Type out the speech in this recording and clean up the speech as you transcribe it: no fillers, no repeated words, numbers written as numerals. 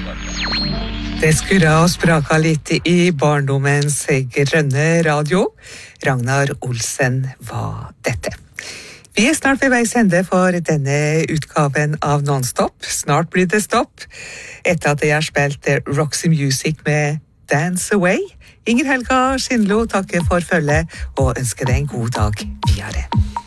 Det skurra og spraka litt i barndommens grønne radio. Ragnar Olsen var dette. Vi snart ved veis ende for denne utgaven av Nonstop. Snart blir det stopp. Etter at jeg har spilt Roxy Music med Dance Away. Inger Helga Skindlo takker for følget og ønsker deg en god dag videre.